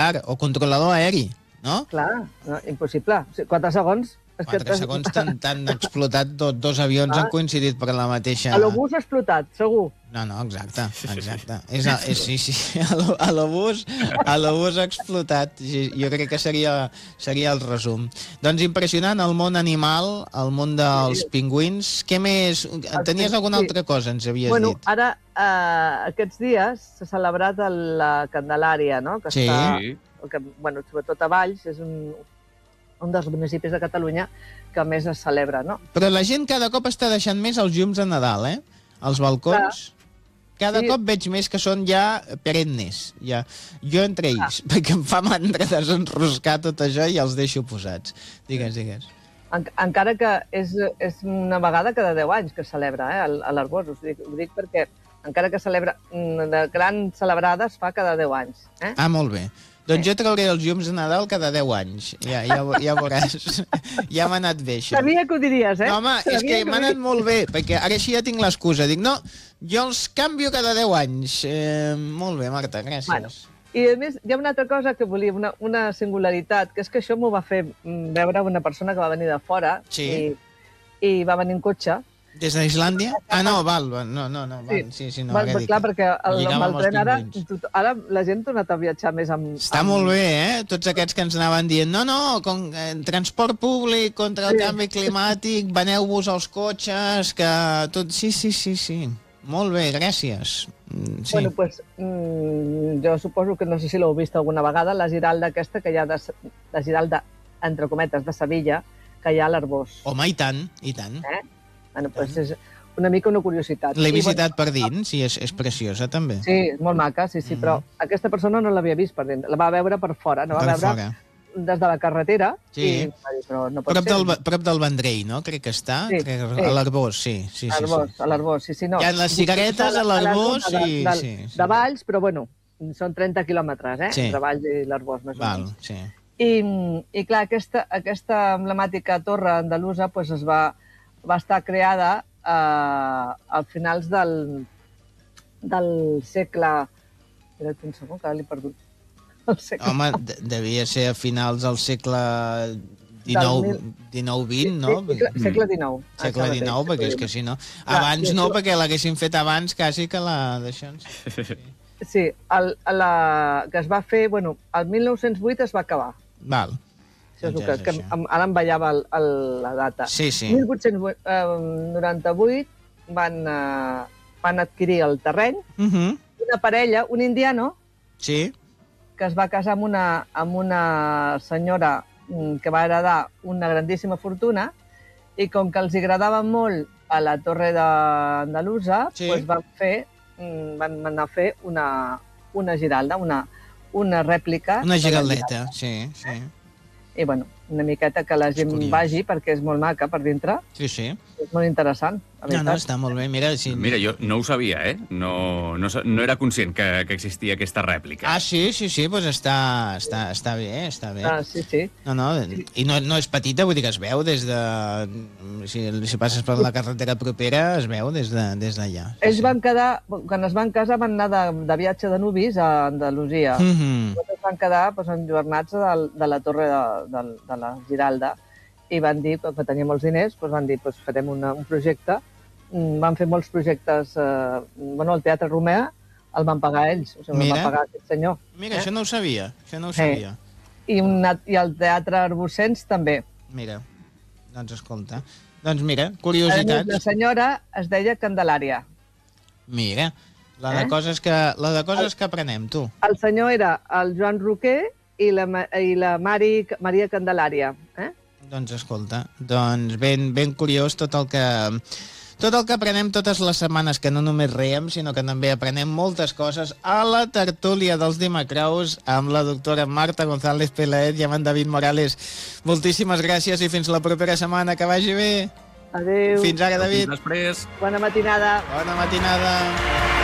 militar o controlador aeri, no? Clar, no, impossible. 4 segons... 4 segons t'han explotat dos avions, han coincidit per la mateixa... A l'obús ha explotat, segur. No, exacte. Sí, a l'obús ha explotat. Jo crec que seria el resum. Doncs impressionant, el món animal, el món dels pingüins. Què més? Tenies alguna altra cosa, ens havies dit? Bueno, ara, aquests dies s'ha celebrat la Candelària, no? Que sí. Està, bueno, sobretot a Valls, és un dels municipis de Catalunya que més es celebra, no? Però la gent cada cop està deixant més els llums de Nadal, eh? Els balcons. Cada cop veig més que són ja perennes. Ja. Jo entre ells, perquè em fa mandra desenroscar tot això i els deixo posats. Digues. Encara que és una vegada cada 10 anys que es celebra, a l'Arbós. Ho dic perquè encara que celebra, de gran celebrada es fa cada 10 anys. Ah, molt bé. Doncs jo trauré els llums de Nadal cada 10 anys. Ja veuràs. Ja m'ha anat bé, això. Sabia que ho diries, eh? No, home, és que m'ha anat molt bé, perquè ara així ja tinc l'excusa. Dic, no, jo els canvio cada 10 anys. Molt bé, Marta, gràcies. Bueno, i a més, hi ha una altra cosa que volia, una singularitat, que és que això m'ho va fer veure una persona que va venir de fora i va venir en cotxe. Des d'Islàndia? Ah, no, val. No, sí, no. Clar, perquè amb el tren ara la gent ha tornat a viatjar més amb... Està molt bé, eh? Tots aquests que ens anaven dient transport públic contra el canvi climàtic, veneu-vos als cotxes, que tot... Sí. Molt bé, gràcies. Sí. Bueno, doncs, jo suposo que no sé si l'heu vist alguna vegada, la Giralda aquesta, que hi ha la Giralda, entre cometes, de Sevilla, que hi ha a l'Arbós. Home, i tant. Bueno, doncs és una mica una curiositat. L'he visitat per dins, i és preciosa, també. Sí, és molt maca, sí, però aquesta persona no l'havia vist per dins, la va veure per fora, no va veure des de la carretera, i va dir, però no pot ser. Prop del Vendrell, no? Crec que està, a l'Arbós, sí. A l'Arbós, sí. Hi ha les cigaretes a l'Arbós, de Valls, però bueno, són 30 quilòmetres, entre Valls i l'Arbós, més o menys. I clar, aquesta emblemàtica torre andalusa va estar creada a finals del segle... Espera't un segon, que ara l'he perdut. Home, devia ser a finals del segle XIX-XX, no? Segle XIX. Segle XIX, perquè és que si no... Abans no, perquè l'haguessin fet abans quasi que la d'això. Sí, que es va fer... Bueno, el 1908 es va acabar. Val. Això és el que ara em ballava la data. Sí. 1898 van adquirir el terreny. Una parella, un indiano, que es va casar amb una senyora que va heredar una grandíssima fortuna, i com que els agradava molt a la torre d'Andalusa, van anar a fer una giralda, una rèplica. Una giraldeta, sí. I, bueno, una miqueta que la gent vagi, perquè és molt maca per dintre. Sí. És molt interessant. No, està molt bé. Mira, jo no ho sabia, eh? No era conscient que existia aquesta rèplica. Ah, sí, doncs està bé. Ah, sí. No, i no és petita, vull dir que es veu des de... Si passes per la carretera propera, es veu des d'allà. Ells van quedar, quan es van casar, van anar de viatge de nuvis a Andalusia. Es van quedar enlluernats de la torre de la Giralda, i van dir, que tenia molts diners, van dir, farem un projecte. Van fer molts projectes. El Teatre Romea el van pagar ells, el va pagar aquest senyor. Mira, això no ho sabia. I el Teatre Arbossens també. Mira, doncs escolta. Doncs mira, curiositats. La senyora es deia Candelària. Mira, la de coses que aprenem, tu. El senyor era el Joan Roquer i la Maria Candelària. Doncs escolta, ben curiós tot el que aprenem totes les setmanes, que no només riem, sinó que també aprenem moltes coses a la tertúlia dels Dimacraus amb la doctora Marta González Pelaez i amb en David Morales. Moltíssimes gràcies i fins la propera setmana. Que vagi bé. Adéu. Fins ara, David. Fins després. Bona matinada. Bona matinada.